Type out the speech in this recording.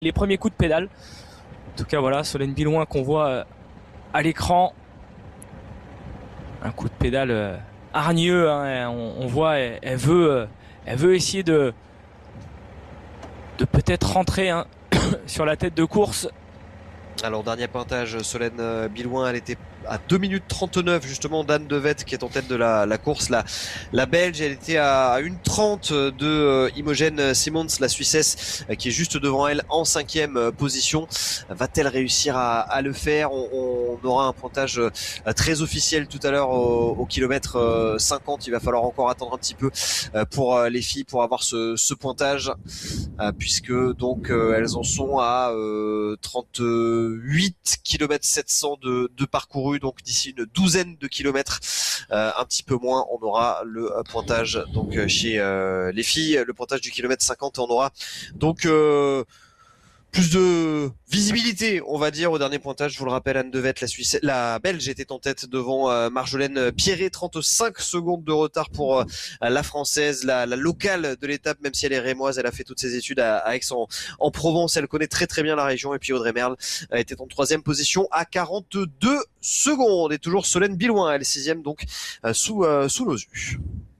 les premiers coups de pédale. En tout cas, voilà, Solène Bilouin qu'on voit à l'écran. Un coup de pédale hargneux, hein, on voit, elle veut essayer de peut-être rentrer hein, sur la tête de course. Alors, dernier pointage, Solène Bilouin, elle était à 2 minutes 39 justement d'Anne Devet qui est en tête de la course, la Belge. Elle était à 1:30 de Imogen Simons, la Suissesse, qui est juste devant elle en 5e position. Va-t-elle réussir à le faire? On aura un pointage très officiel tout à l'heure au kilomètre 50. Il va falloir encore attendre un petit peu pour les filles pour avoir ce pointage, puisque donc elles en sont à 38 km 700 de parcouru. Donc d'ici une douzaine de kilomètres, un petit peu moins, on aura le pointage donc chez les filles, le pointage du kilomètre 50, et on aura donc plus de visibilité, on va dire, au dernier pointage. Je vous le rappelle, Anne Devet, la Belge, était en tête devant Marjolaine Pierret. 35 secondes de retard pour la Française, la locale de l'étape, même si elle est rémoise. Elle a fait toutes ses études à Aix en Provence. Elle connaît très très bien la région. Et puis Audrey Merle était en 3e position à 42 secondes. Et toujours Solène Bilouin, elle est 6e, donc sous nos yeux.